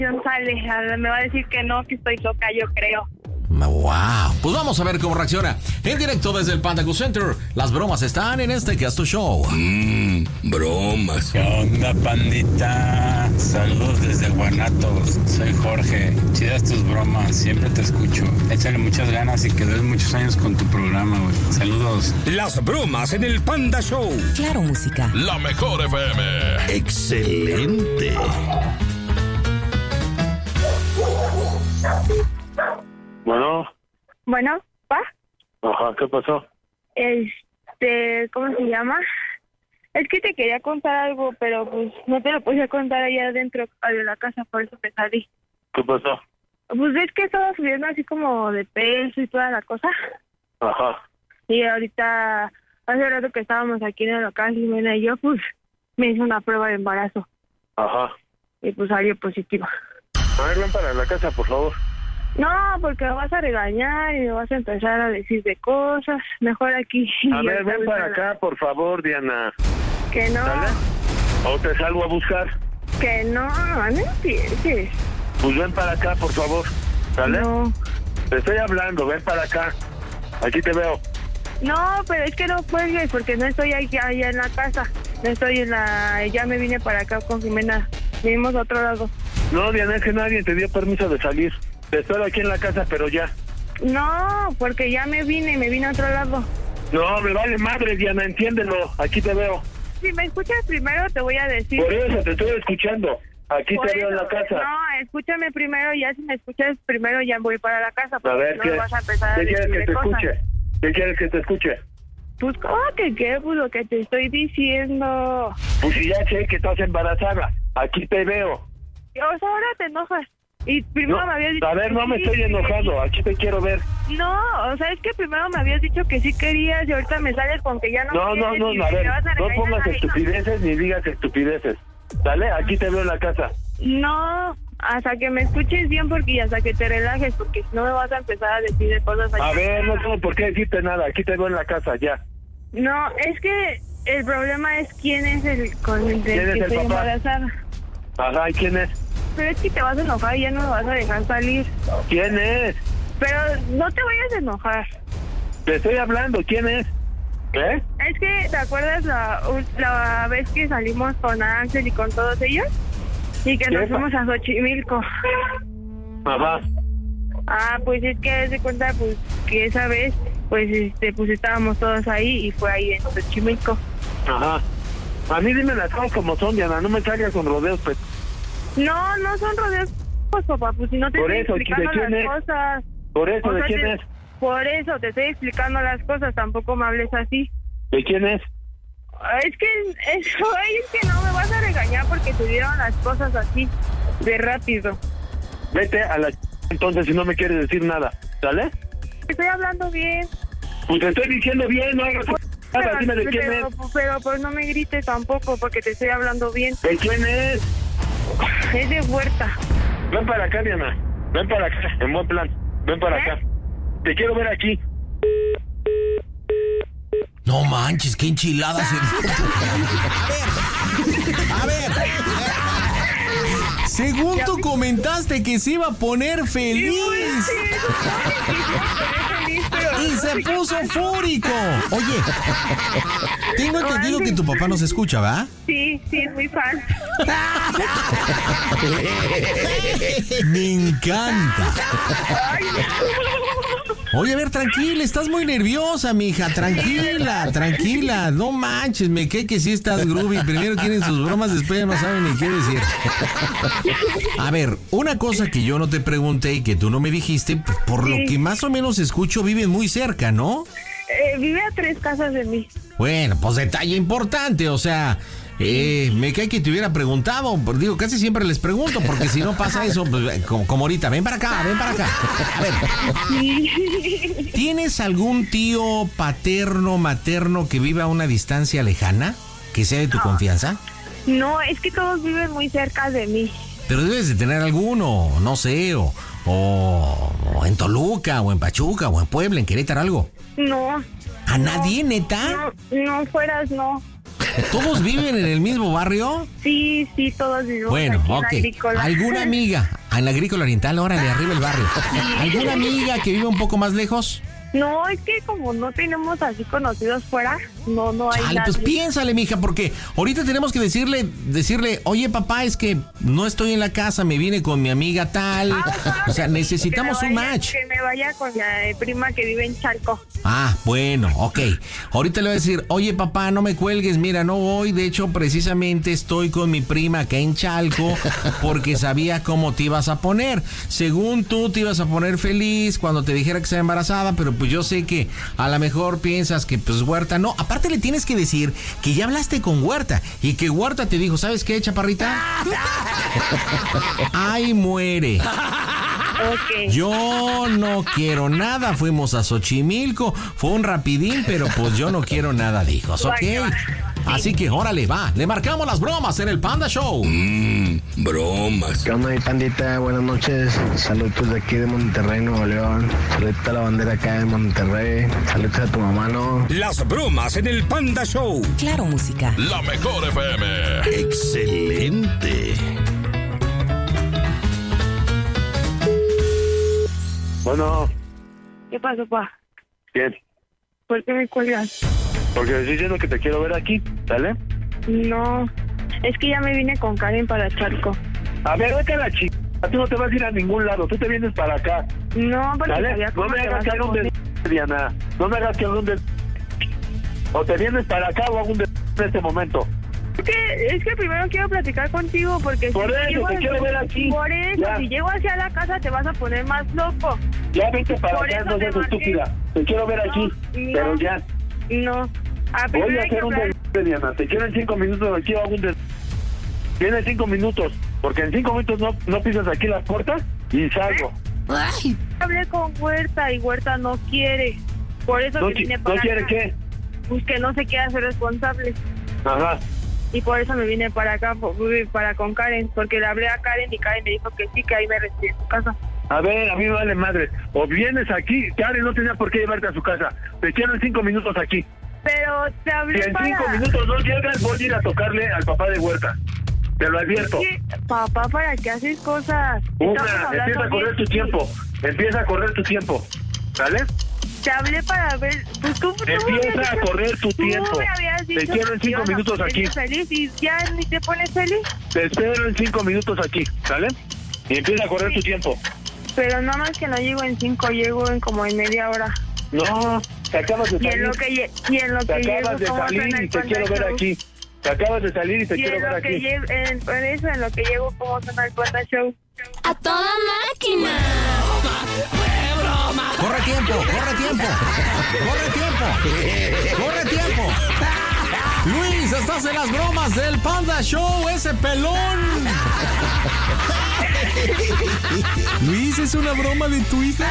sale, me va a decir que no, que estoy loca, yo creo. Wow, pues vamos a ver cómo reacciona. En directo desde el Panda Cool Center, las bromas están en este Casto Show. Bromas. ¿Qué onda, pandita? Saludos desde Guanatos. Soy Jorge. Chidas tus bromas, siempre te escucho. Échale muchas ganas y que des muchos años con tu programa, güey. Saludos. Las bromas en el Panda Show. Claro, música. La mejor FM. Excelente. Bueno, ¿pa? Ajá, ¿qué pasó? ¿Cómo se llama? Es que te quería contar algo, pero pues no te lo podía contar allá adentro de la casa, por eso me salí. ¿Qué pasó? Pues es que estaba subiendo así como de peso y toda la cosa. Ajá. Y ahorita, hace rato que estábamos aquí en el local, Jimena y yo, pues me hice una prueba de embarazo. Ajá. Y pues salió positiva. A ver, ven para la casa, por favor. No, porque me vas a regañar y me vas a empezar a decir de cosas. Mejor aquí. A ver, ven para acá, por favor, Diana. Que no. ¿Sale? ¿O te salgo a buscar? Que no empieces. Pues ven para acá, por favor. ¿Sale? No. Te estoy hablando, ven para acá. Aquí te veo. No, pero es que no cuelgues porque no estoy allá en la casa. No estoy en la... Ya me vine para acá con Jimena. Vivimos a otro lado. No, Diana, es que nadie te dio permiso de salir. Te estoy aquí en la casa, pero ya. No, porque ya me vine a otro lado. No, me vale madre, Diana, entiéndelo. Aquí te veo. Si me escuchas primero, te voy a decir. Por eso te estoy escuchando. Aquí Por te veo en la casa. No, escúchame primero, ya si me escuchas primero ya voy para la casa. A ver, no me vas a empezar ¿qué a quieres decir que te cosas. escuche? ¿Qué quieres que te escuche? Pues, ¿cómo que qué? Pues lo que te estoy diciendo. Pues si ya sé que estás embarazada. Aquí te veo. O sea, ahora te enojas. Y primero No, me habías dicho... a ver, no me sí, estoy enojado. Aquí te quiero ver. No, o sea, es que primero me habías dicho que sí querías y ahorita me sales con que ya no No, quieres y a ver, me vas a no regañar pongas ahí, estupideces ni digas estupideces. ¿Sale? Aquí te veo en la casa. No, hasta que me escuches bien porque y hasta que te relajes, porque si no me vas a empezar a decir de cosas A así. ver, no tengo por qué decirte nada. Aquí te veo en la casa, ya. No, es que el problema es quién es el con el ¿Quién es que el estoy papá? embarazada. Ajá, ¿y quién es? Pero es que te vas a enojar y ya no me vas a dejar salir. ¿Quién es? Pero no te vayas a enojar. Te estoy hablando, ¿quién es? ¿Qué? Es que, ¿te acuerdas la vez que salimos con Ángel y con todos ellos? Y que nos fuimos a Xochimilco. Ajá. Ah, pues es que de cuenta, pues, que esa vez, pues, pues estábamos todos ahí y fue ahí en Xochimilco. Ajá. A mí dime las cosas como son, Diana, no me salgas con rodeos, pues. No, no son rodeos, pues, papá, pues si no te Por estoy eso, explicando ¿de quién las es? cosas. Por eso, O ¿de sea, quién es? Por eso te estoy explicando las cosas, tampoco me hables así. ¿De quién es? Es que no me vas a regañar porque te dieron las cosas así, de rápido. Vete a la entonces si no me quieres decir nada, ¿sale? Te estoy hablando bien. Pues te estoy diciendo bien, no hagas nada, dime de quién es. Pero pues no me grites tampoco porque te estoy hablando bien. ¿De quién es? Es de Huerta. Ven para acá, Diana. Ven para acá, en buen plan. Ven para acá. Te quiero ver aquí. No manches, qué enchiladas. A ver. Según tú comentaste que se iba a poner feliz. Y se puso fúrico. Oye, tengo entendido que tu papá nos escucha, ¿va? Sí, es muy fan. Me encanta. Oye, a ver, tranquila, estás muy nerviosa, mija. Tranquila. No manches, me cae que sí estás groovy. Primero quieren sus bromas, después ya no saben ni qué decir. A ver, una cosa que yo no te pregunté y que tú no me dijiste, por lo que más o menos escucho, viven muy cerca, ¿no? Vive a 3 casas de mí. Bueno, pues detalle importante, o sea... me cae que te hubiera preguntado, digo, casi siempre les pregunto, porque si no pasa eso, pues, como ahorita, ven para acá. A ver, ¿tienes algún tío paterno, materno que viva a una distancia lejana, que sea de tu confianza? No, es que todos viven muy cerca de mí. Pero debes de tener alguno, no sé, o en Toluca, o en Pachuca, o en Puebla, en Querétaro, algo. No. ¿A nadie, neta? No fueras, no. ¿Todos viven en el mismo barrio? Sí, todos vivimos Bueno, aquí en ok. Agrícola. ¿Alguna amiga? En la Agrícola Oriental, órale, arriba el barrio. ¿Alguna amiga que vive un poco más lejos? No, es que como no tenemos así conocidos fuera, no hay Chale, nadie. pues piénsale, mija, porque ahorita tenemos que decirle, oye, papá, es que no estoy en la casa, me vine con mi amiga tal. O sea, necesitamos un match. Que me vaya con la prima que vive en Chalco. Ah, bueno, ok. Ahorita le voy a decir, oye, papá, no me cuelgues, mira, no voy. De hecho, precisamente estoy con mi prima acá en Chalco porque sabía cómo te ibas a poner. Según tú, te ibas a poner feliz cuando te dijera que estaba embarazada, pero pues yo sé que a lo mejor piensas que pues Huerta no. Aparte le tienes que decir que ya hablaste con Huerta y que Huerta te dijo, ¿sabes qué, chaparrita? Ay, muere. Okay. Yo no quiero nada, fuimos a Xochimilco, fue un rapidín, pero pues yo no quiero nada de hijos, ¿ok? Así que órale, va, le marcamos las bromas en el Panda Show. Bromas. ¿Qué onda, mi pandita? Buenas noches. Saludos de aquí de Monterrey, Nuevo León. Saludos a la bandera acá de Monterrey. Saludos a tu mamá, ¿no? Las bromas en el Panda Show. Claro, música. La mejor FM. Excelente. Bueno, ¿Qué pasó, pa? ¿quién? ¿Por qué me cuelgas? Porque estoy diciendo que te quiero ver aquí, ¿sale? No, es que ya me vine con Karen para Chalco. A ver, vete a la chica. Tú no te vas a ir a ningún lado, tú te vienes para acá. No, porque ¿Sale? sabía No cómo me te hagas vas que a haga un poner. Diana. No me hagas que haga un O te vienes para acá o hago un en este momento. Es que primero quiero platicar contigo porque Por si eso, llego te quiero ver aquí. Por eso, Ya. si llego hacia la casa te vas a poner más loco. Ya vente para Por acá, eso no te seas marqué. estúpida. Te quiero ver aquí, No. pero ya. No. Voy Primero a hay que hacer un hablar. Diana. Te quiero en 5 minutos aquí o hago un Tienes 5 minutos, porque en 5 minutos no pisas aquí la puerta y salgo. Hablé con Huerta y Huerta no quiere. Por eso ¿No, me vine no para quiere acá. qué? Pues que no se quiere hacer responsable. Ajá. Y por eso me vine para acá, para con Karen, porque le hablé a Karen y Karen me dijo que sí, que ahí me recibí en su casa. A ver, a mí me vale madre. O vienes aquí, Karen no tenía por qué llevarte a su casa. Te quiero en 5 minutos aquí. Pero te Si hablé en para... 5 minutos no llegas, voy a ir a tocarle al papá de Huerta. Te lo advierto. ¿Qué? Papá, ¿para qué haces cosas? Estamos hablando Empieza a correr tu bien. tiempo. Empieza a correr tu tiempo. ¿Sale? Te hablé para ver... Pues tú me Empieza habías a dicho- correr tu tiempo. Tú me habías Te dicho quiero en que 5 ibas a minutos ponerte aquí. feliz y ya ni te pones feliz. Te espero en 5 minutos aquí. ¿Sale? Y empieza a correr tu tiempo. Pero nada más que no llego en 5, llego en como en media hora. No, te acabas de Y en salir. lo que, Te llego, acabas de ¿cómo salir suena y el te quiero ver Panda aquí. Te acabas de salir y te Show? Y quiero en ver lo que aquí. llego, en eso, en lo que llego, ¿cómo suena el Panda Show? ¡A toda máquina! Corre tiempo, corre tiempo, corre tiempo, corre tiempo. Luis, estás en las bromas del Panda Show, ese pelón. Luis, ¿es una broma de tu hija?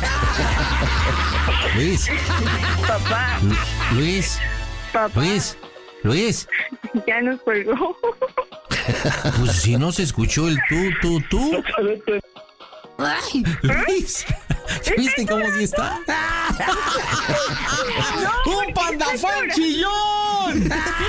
Luis, Papá, Luis, papá, Luis. ya nos colgó. Pues si no se escuchó el tú. Luis, ¿ya viste cómo sí está? ¡Un pandafón chillón!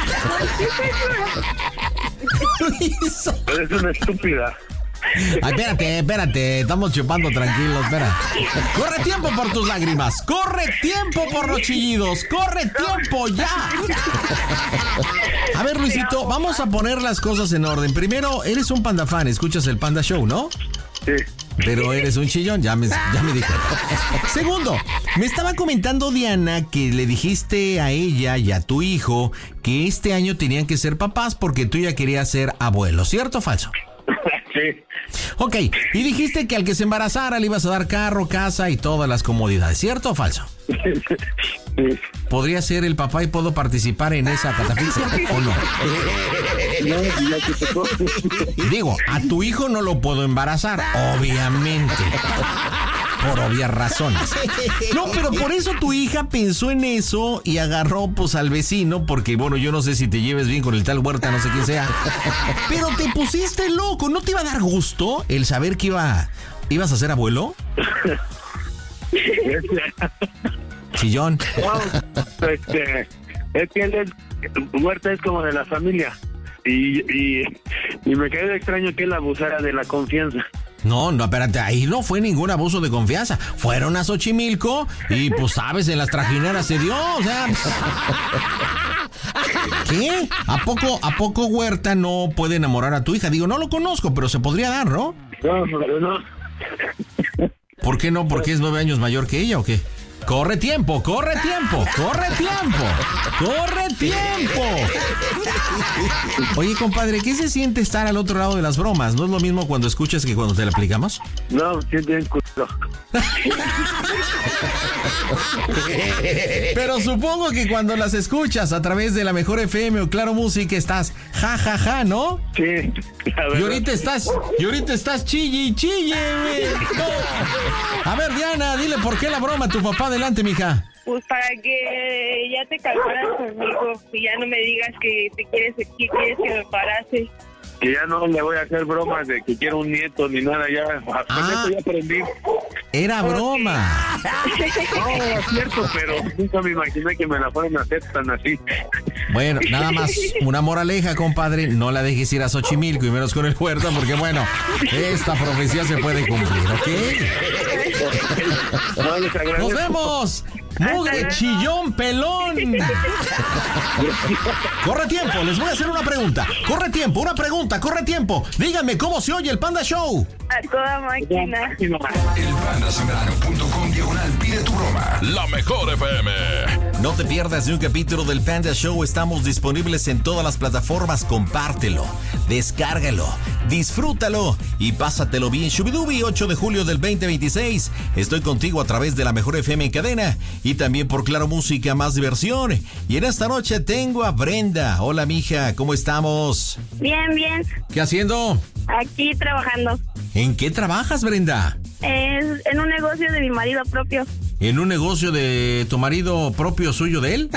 Luis. Eres una estúpida. Ay, espérate, estamos chupando tranquilos, espera. Corre tiempo por tus lágrimas, corre tiempo por los chillidos, corre tiempo ya. A ver, Luisito, vamos a poner las cosas en orden. Primero, eres un panda fan, escuchas el Panda Show, ¿no? Sí. Pero eres un chillón, ya me di cuenta. Segundo, me estaba comentando Diana que le dijiste a ella y a tu hijo que este año tenían que ser papás porque tú ya querías ser abuelo, ¿cierto o falso? Sí. Ok, y dijiste que al que se embarazara le ibas a dar carro, casa y todas las comodidades, ¿cierto o falso? Sí. ¿Podría ser el papá y puedo participar en esa catafixia o no? No, ya que te tocó. Digo, a tu hijo no lo puedo embarazar, obviamente. Por obvias razones. No, pero por eso tu hija pensó en eso y agarró pues al vecino, porque bueno, yo no sé si te lleves bien con el tal Huerta, no sé quién sea. Pero te pusiste loco, ¿no te iba a dar gusto el saber que ibas a ser abuelo? Chillón. No, es que él es Huerta es como de la familia. Y me quedó extraño que él abusara de la confianza. No, espérate, ahí no fue ningún abuso de confianza. Fueron a Xochimilco y, pues, sabes, en las trajineras se dio, o sea... ¿Qué? ¿A poco Huerta no puede enamorar a tu hija? Digo, no lo conozco, pero se podría dar, ¿no? No. ¿Por qué no? ¿Porque es 9 años mayor que ella o qué? ¡Corre tiempo! Oye, compadre, ¿qué se siente estar al otro lado de las bromas? ¿No es lo mismo cuando escuchas que cuando te la aplicamos? No, siento bien culo. Pero supongo que cuando las escuchas a través de la Mejor FM o Claro Música estás ja, ¿no? Sí, la verdad. Y ahorita estás chille, güey. No. A ver, Diana, dile por qué la broma a tu papá. Adelante, mija. Pues para que ya te calmaras conmigo y ya no me digas que quieres que me embarace. Que ya no le voy a hacer bromas de que quiero un nieto ni nada, ya. Con esto ya aprendí. Era broma. No, es cierto, pero nunca me imaginé que me la fueran a hacer tan así. Bueno, nada más una moraleja, compadre, no la dejes ir a Xochimilco y menos con el Huerta, porque bueno, esta profecía se puede cumplir, ¿ok? No, les agradezco. ¡Nos vemos! ¡Mugre chillón pelón! Corre tiempo, les voy a hacer una pregunta. Corre tiempo. Díganme cómo se oye el Panda Show. A toda máquina. Elpandasambrano.com/pide tu broma. La Mejor FM. No te pierdas de un capítulo del Panda Show. Estamos disponibles en todas las plataformas. Compártelo, descárgalo, disfrútalo y pásatelo bien. Shubidubi, 8 de julio del 2026. Estoy contigo a través de la Mejor FM en cadena y también por Claro Música, más diversión. Y en esta noche tengo a Brenda. Hola, mija, ¿cómo estamos? Bien. ¿Qué haciendo? Aquí trabajando. ¿En qué trabajas, Brenda? Es en un negocio de mi marido propio. ¿En un negocio de tu marido propio suyo de él?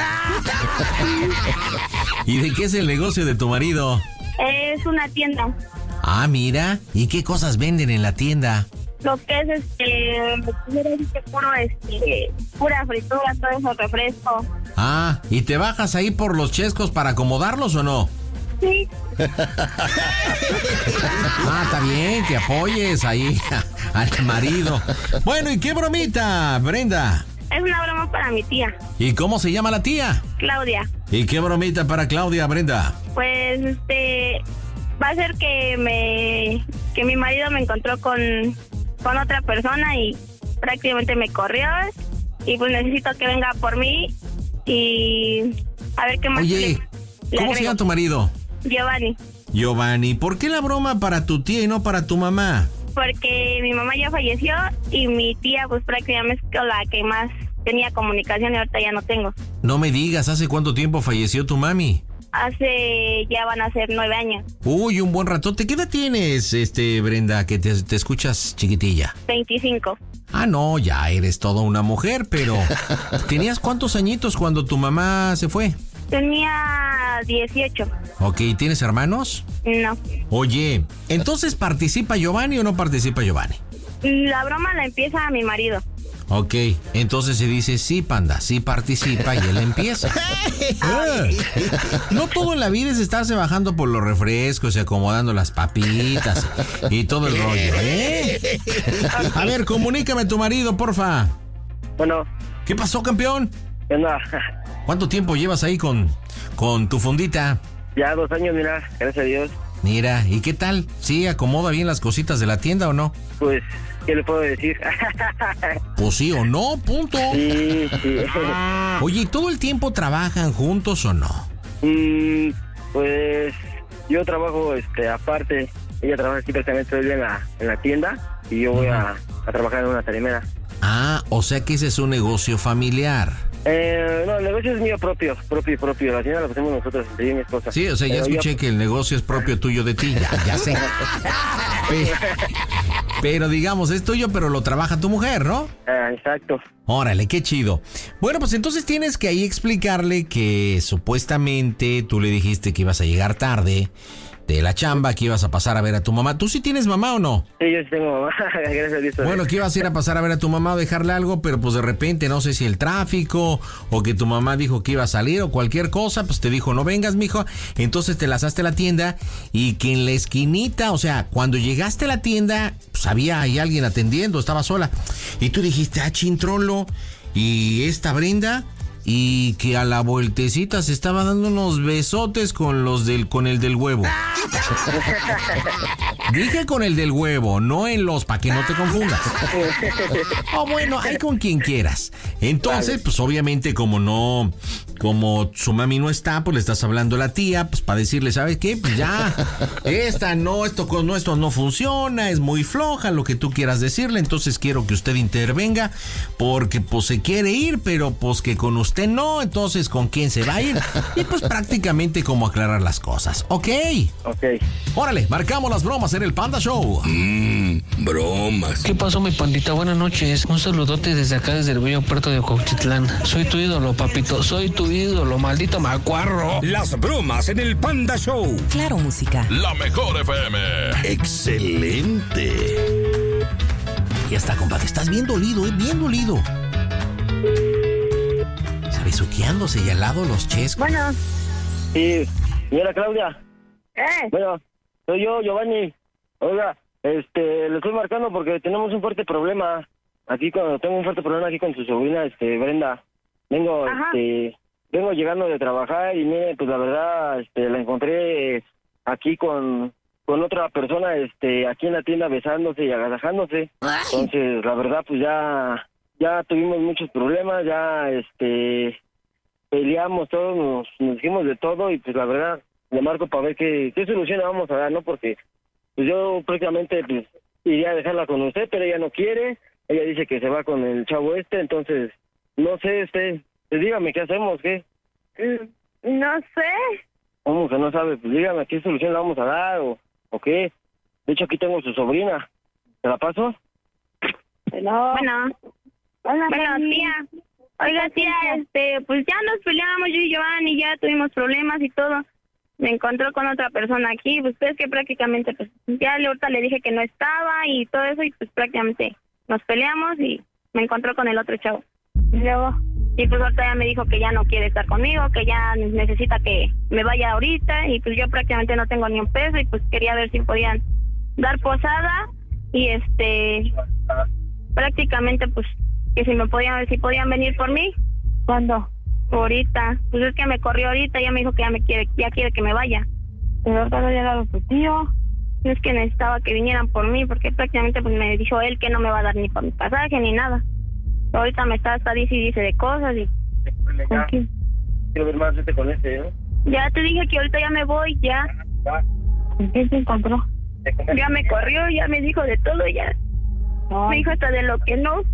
¿Y de qué es el negocio de tu marido? Es una tienda. Ah, mira. ¿Y qué cosas venden en la tienda? Lo que es pura fritura, todo eso, refresco. Ah, ¿y te bajas ahí por los chescos para acomodarlos o no? Sí. Ah, está bien, que apoyes ahí al marido. Bueno, ¿y qué bromita, Brenda? Es una broma para mi tía, ¿Y cómo se llama la tía? Claudia. ¿Y qué bromita para Claudia, Brenda? Pues va a ser que mi marido me encontró con otra persona y prácticamente me corrió y pues necesito que venga por mí y a ver qué más. Oye, ¿cómo se llama tu marido? Giovanni. ¿Por qué la broma para tu tía y no para tu mamá? Porque mi mamá ya falleció y mi tía pues prácticamente es la que más tenía comunicación y ahorita ya no tengo. No me digas, ¿hace cuánto tiempo falleció tu mami? Ya van a ser 9 años. Uy, un buen ratote. ¿Qué edad tienes, Brenda, que te escuchas chiquitilla? 25. Ah, no, ya eres toda una mujer, pero ¿tenías cuántos añitos cuando tu mamá se fue? Tenía 18. Ok, ¿tienes hermanos? No. Oye, ¿entonces participa Giovanni o no participa Giovanni? La broma la empieza mi marido. Ok, entonces se dice sí, Panda, sí participa y él empieza. No todo en la vida es estarse bajando por los refrescos y acomodando las papitas y todo el rollo, ¿eh? A ver, comunícame a tu marido, porfa. Bueno. ¿Qué pasó, campeón? No. ¿Cuánto tiempo llevas ahí con tu fundita? Ya 2 años, mira, gracias a Dios. Mira, ¿y qué tal? ¿Sí acomoda bien las cositas de la tienda o no? Pues, ¿qué le puedo decir? Pues sí o no, punto. Sí. Oye, ¿y todo el tiempo trabajan juntos o no? Pues yo trabajo aparte. Ella trabaja aquí prácticamente todo el día en la tienda y yo voy a trabajar en una tarimera. Ah, o sea que ese es un negocio familiar. No, el negocio es mío propio. La tienda la hacemos nosotros, yo y mi esposa. Sí, o sea, ya escuché que el negocio es propio tuyo de ti, ya sé. Pero digamos, es tuyo, pero lo trabaja tu mujer, ¿no? Exacto. Órale, qué chido. Bueno, pues entonces tienes que ahí explicarle que supuestamente tú le dijiste que ibas a llegar tarde de la chamba, que ibas a pasar a ver a tu mamá. ¿Tú sí tienes mamá o no? Sí, yo sí tengo mamá, gracias a Dios. Bueno, que ibas a ir a pasar a ver a tu mamá o dejarle algo, pero pues de repente, no sé si el tráfico, o que tu mamá dijo que iba a salir, o cualquier cosa, pues te dijo, no vengas, mijo. Entonces te lanzaste a la tienda, y que en la esquinita, o sea, cuando llegaste a la tienda, pues había ahí alguien atendiendo, estaba sola. Y tú dijiste, chintrolo, y esta Brenda... Y que a la vueltecita se estaba dando unos besotes con el del huevo. Dije con el del huevo, no en los, para que no te confundas. Bueno, hay con quien quieras. Entonces, pues obviamente como su mami no está, pues le estás hablando a la tía, pues para decirle, ¿sabes qué? Pues ya, esto no funciona, es muy floja, lo que tú quieras decirle, entonces quiero que usted intervenga, porque pues se quiere ir, pero pues que con usted no, entonces ¿con quién se va a ir? Y pues prácticamente como aclarar las cosas, ¿ok? Ok. Órale, marcamos las bromas en el Panda Show. Bromas. ¿Qué pasó, mi pandita? Buenas noches. Un saludote desde acá, desde el bello puerto de Cuautitlán. Soy tu ídolo, papito. Soy tu ídolo, maldito macuarro. Las bromas en el Panda Show. Claro, música. La mejor FM. Excelente. Ya está, compadre. Estás bien dolido, bien dolido. Besuqueándose y al lado los chescos. Bueno. Sí, señora Claudia. Bueno, soy yo, Giovanni. Oiga, le estoy marcando porque tenemos un fuerte problema. Tengo un fuerte problema aquí con su sobrina, Brenda. Vengo llegando de trabajar y mire, pues la verdad, la encontré aquí con otra persona, aquí en la tienda besándose y agasajándose. Entonces, la verdad, pues ya tuvimos muchos problemas, ya peleamos todos, nos dijimos de todo y pues la verdad le marco para ver qué solución le vamos a dar, ¿no? Porque pues yo prácticamente pues iría a dejarla con usted, pero ella no quiere, ella dice que se va con el chavo entonces no sé, pues dígame qué hacemos, qué. No sé. ¿Cómo que no sabe? Pues dígame qué solución le vamos a dar o qué. De hecho aquí tengo su sobrina, ¿te la paso? No. Bueno, tía. Oiga, tía, pues ya nos peleamos yo y Giovanni, ya tuvimos problemas y todo. Me encontró con otra persona aquí, pues es que prácticamente, pues ya ahorita le dije que no estaba y todo eso, y pues prácticamente nos peleamos y me encontró con el otro chavo. Y luego, y pues ahorita ya me dijo que ya no quiere estar conmigo, que ya necesita que me vaya ahorita, y pues yo prácticamente no tengo ni un peso, y pues quería ver si podían dar posada, y prácticamente pues que si podían venir por mí. ¿Cuándo? Ahorita. Pues es que me corrió ahorita, ya me dijo que ya quiere que me vaya. Pero ahorita no ha llegado tu tío. No, es que necesitaba que vinieran por mí, porque prácticamente pues me dijo él que no me va a dar ni para mi pasaje ni nada. Ahorita me está hasta dice de cosas y... ¿Con quién? Quiero ver más con ¿no? Ya te dije que ahorita ya me voy, ya. ¿Con quién se encontró? Ya me corrió, ya me dijo de todo, ya. No. Me dijo hasta de lo que no.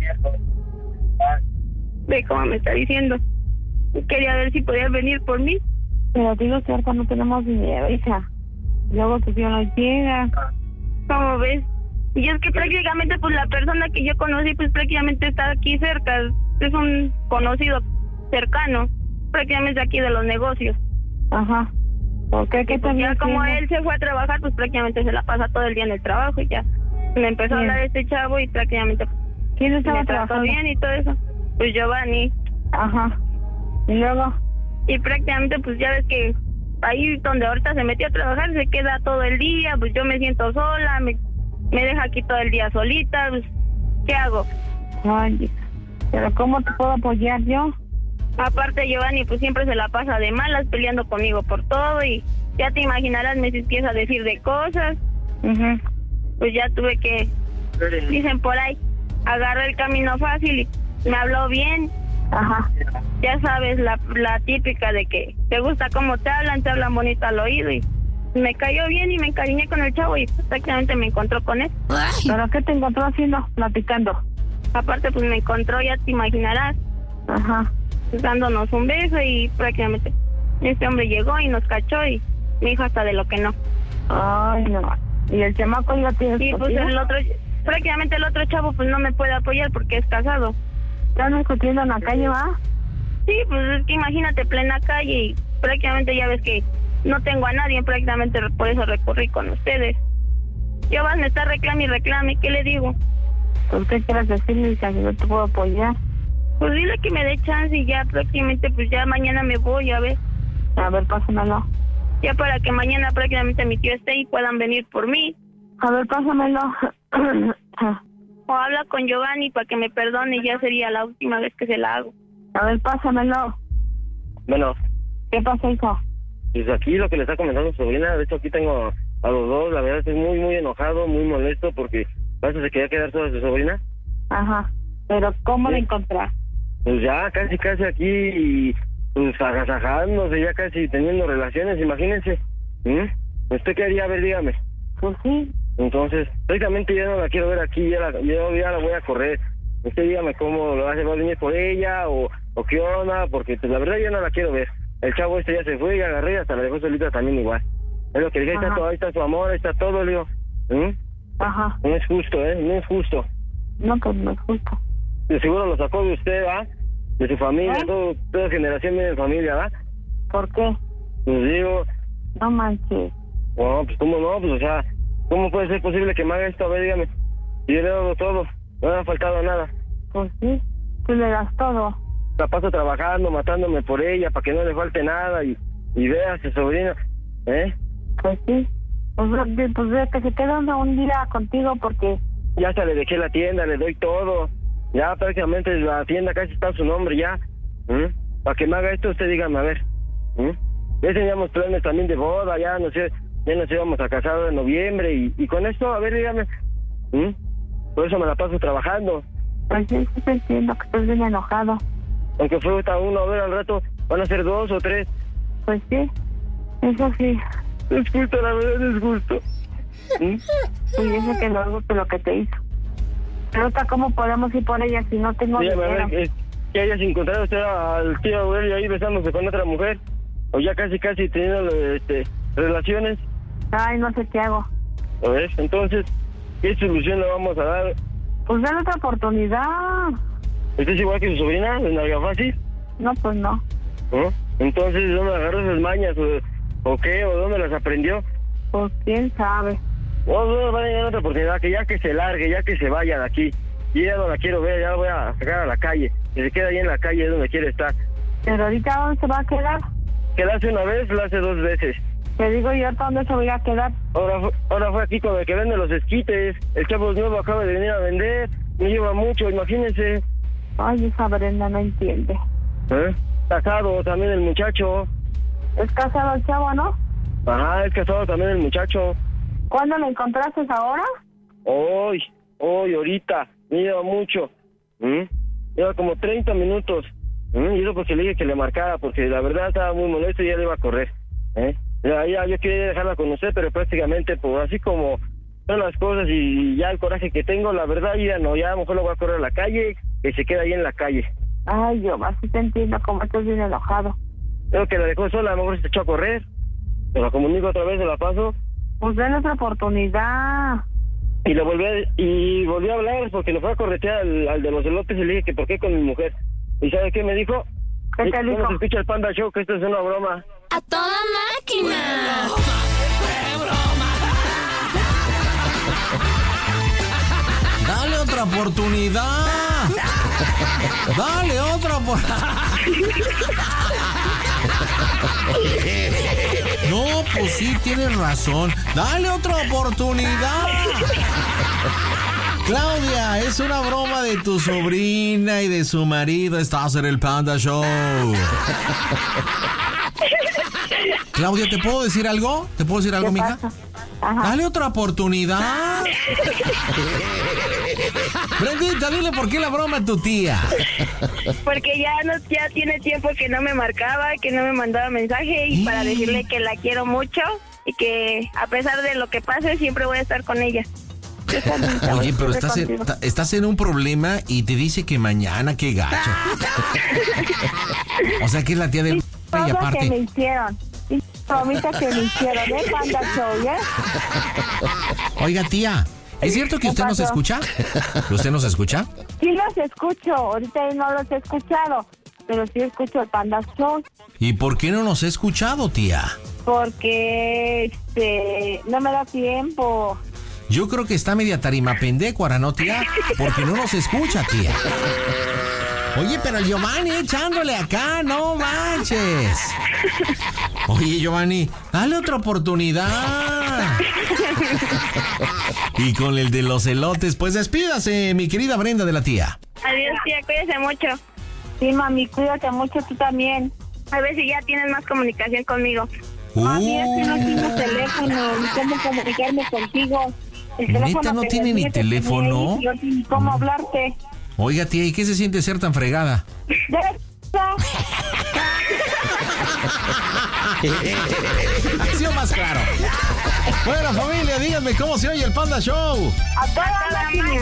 Ve cómo me está diciendo. Quería ver si podías venir por mí. Pero digo que ahorita no tenemos dinero, hija. Luego tu tío no llega. ¿Cómo ves? Y es que prácticamente pues la persona que yo conocí pues prácticamente está aquí cerca. Es un conocido cercano. Prácticamente aquí de los negocios. Ajá. ¿Por qué? ¿Qué pues ya como haciendo? Él se fue a trabajar, pues prácticamente se la pasa todo el día en el trabajo y ya. Me empezó a hablar de este chavo y prácticamente... ¿Quién estaba trabajando? Bien y todo eso. Pues Giovanni. Ajá. ¿Y luego? Y prácticamente pues ya ves que ahí donde ahorita se metió a trabajar se queda todo el día, pues yo me siento sola, me deja aquí todo el día solita, pues ¿qué hago? Ay, pero ¿cómo te puedo apoyar yo? Aparte Giovanni pues siempre se la pasa de malas peleando conmigo por todo y ya te imaginarás me empieza a decir de cosas. Pues ya tuve que, dicen por ahí, agarré el camino fácil y me habló bien. Ajá. Ya sabes, la típica de que te gusta cómo te hablan bonito al oído y me cayó bien y me encariñé con el chavo y prácticamente me encontró con él. ¿Pero qué te encontró haciendo? Platicando. Aparte pues me encontró, ya te imaginarás. Ajá. Dándonos un beso y prácticamente este hombre llegó y nos cachó y me dijo hasta de lo que no. Ay, no. ¿Y el chamaco ya tiene? Y pues prácticamente el otro chavo pues no me puede apoyar porque es casado. ¿Están discutiendo en la calle, va? Sí, pues es que imagínate, plena calle y prácticamente ya ves que no tengo a nadie, prácticamente por eso recurrí con ustedes. Giovanni me está reclame y reclame, ¿qué le digo? ¿Por qué quieres decirle que no te puedo apoyar? Pues dile que me dé chance y ya prácticamente, pues ya mañana me voy, a ver. A ver, pásamelo. Ya para que mañana prácticamente mi tío esté y puedan venir por mí. A ver, pásamelo. O habla con Giovanni para que me perdone y ya sería la última vez que se la hago. A ver, pásamelo. Bueno. ¿Qué pasa, hijo? Pues aquí lo que le está comentando su sobrina, de hecho aquí tengo a los dos, la verdad estoy muy, muy enojado, muy molesto porque parece que se quería quedar toda su sobrina. Ajá, pero ¿cómo la encontraste? Pues ya casi aquí y pues agasajándose, ya casi teniendo relaciones, imagínense. ¿Usted qué haría? A ver, dígame. Pues sí. Entonces, prácticamente ya no la quiero ver aquí, ya la voy a correr. Usted dígame cómo lo va a venir por ella o qué onda, porque pues la verdad ya no la quiero ver. El chavo ya se fue y agarré y hasta la dejó solita también igual. Es lo que dije, ahí está su amor, ahí está todo, le digo. Ajá. No es justo, no es justo. No, pues no es justo. De seguro lo sacó de usted, ¿va? De su familia, toda generación viene de familia, ¿va? ¿Por qué? Pues digo... No manches. Bueno, pues cómo no, pues o sea, ¿cómo puede ser posible que me haga esto? A ver, dígame. Yo le he dado todo, no me ha faltado nada. Pues sí, tú le das todo. La paso trabajando, matándome por ella, para que no le falte nada y vea a su sobrina, Pues sí, pues ve que se queda un día contigo porque... Ya hasta le dejé la tienda, le doy todo. Ya prácticamente la tienda casi está a su nombre ya. Para que me haga esto, usted dígame, a ver. Ya teníamos planes también de boda, ya nos íbamos a casar en noviembre y con esto, a ver, dígame. Por eso me la paso trabajando. Pues sí, sí entiendo que estás bien enojado. Aunque fue hasta uno, a ver, al rato van a ser 2 o 3. Pues sí, eso sí. Es justo, la verdad es justo. Pues yo sé que no es justo lo que te hizo. Pero ¿cómo podemos ir por ella si no tengo dinero? A ver, que hayas encontrado usted al tío Aurelio ahí besándose con otra mujer. O ya casi teniendo relaciones. Ay, no sé qué hago. A ver, entonces, ¿qué solución le vamos a dar? Pues dale otra oportunidad. ¿Usted es igual que su sobrina, de Nalga Fácil? No, pues no. Entonces, ¿de dónde agarró esas mañas? ¿O qué? ¿O dónde las aprendió? Pues quién sabe. No, van a llegar otra oportunidad, que ya que se largue, ya que se vaya de aquí. Y ya no la quiero ver, ya la voy a sacar a la calle. Que se quede ahí en la calle, es donde quiere estar. ¿Pero ahorita dónde se va a quedar? Que la hace una vez, la hace 2 veces. Te digo yo, ¿hasta dónde se va a quedar? Ahora fue aquí con el que vende los esquites. El chavo nuevo acaba de venir a vender. Me lleva mucho, imagínense. Ay, esa Brenda no entiende. Casado también el muchacho. ¿Es casado el chavo, no? Ajá, es casado también el muchacho. ¿Cuándo lo encontraste ahora? Hoy, ahorita. Me lleva mucho. Lleva como 30 minutos. Y eso porque le dije que le marcara, porque la verdad estaba muy molesto y ya le iba a correr. Ya yo quería dejarla con usted, pero prácticamente, pues así como son las cosas y ya el coraje que tengo, la verdad ya no, ya a lo mejor lo voy a correr a la calle, que se queda ahí en la calle. Ay, yo así te entiendo, como estás bien enojado. Creo que la dejó sola, a lo mejor se echó a correr. Se la comunico otra vez, se la paso. Pues denle otra oportunidad. Y volví a hablar porque lo fue a corretear al de los elotes y le dije que por qué con mi mujer. ¿Y sabe qué me dijo? ¿Qué te dijo? ¿Cómo se escucha el Panda Show? Que esto es una broma. ¡A toda máquina! Dale otra oportunidad. Dale otra oportunidad. No, pues sí, tienes razón. Dale otra oportunidad. Claudia, es una broma de tu sobrina y de su marido. Estás en el Panda Show. Claudia, ¿te puedo decir algo? ¿Te puedo decir algo, mija? Dale otra oportunidad. Brendita, dile por qué la broma a tu tía. Porque ya tiene tiempo que no me marcaba, que no me mandaba mensaje y para decirle que la quiero mucho y que a pesar de lo que pase siempre voy a estar con ella. Oye, pero estás en un problema y te dice que mañana, qué gacho. O sea, que es la tía del... Y aparte... que me hicieron. Y promesa que me hicieron, Panda Show, Oiga, tía, ¿es cierto que usted nos escucha? ¿Usted nos escucha? Sí los escucho, ahorita no los he escuchado, pero sí escucho el Panda Show. ¿Y por qué no nos ha escuchado, tía? Porque no me da tiempo. Yo creo que está media tarima pendecuara, ¿no, tía? Porque no nos escucha, tía. Oye, pero el Giovanni echándole acá, no manches. Oye, Giovanni, dale otra oportunidad. Y con el de los elotes, pues despídase, mi querida Brenda de la tía. Adiós, tía, cuídese mucho. Sí, mami, cuídate mucho tú también. A ver si ya tienes más comunicación conmigo. Mami, es que no tengo teléfono, ni cómo comunicarme contigo. ¿Neta no tiene ni teléfono? No tiene ni cómo hablarte. Oiga, tía, ¿y qué se siente ser tan fregada? Ha sido más claro. Bueno, familia, díganme cómo se oye el Panda Show. A toda máquina.